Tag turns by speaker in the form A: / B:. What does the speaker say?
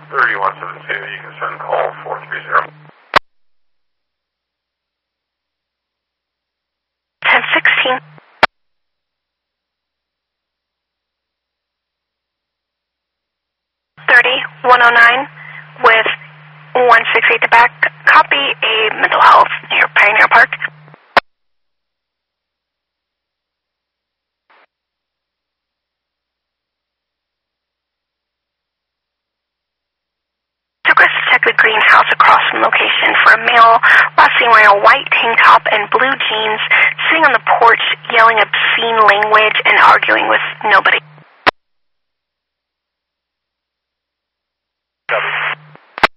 A: 3172, you can send call 430.
B: 1016. 30-109 with 168 to back. Copy a mental health near Pioneer Park. Request to check the greenhouse across from location for a male last seen wearing a white tank top and blue jeans, sitting on the porch, yelling obscene language and arguing with nobody.
A: Copy.